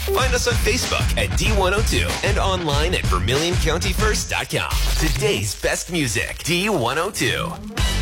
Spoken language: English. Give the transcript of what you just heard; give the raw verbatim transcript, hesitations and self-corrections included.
Find us on Facebook at D one oh two and online at Vermilion County First dot com. Today's best music, D one oh two.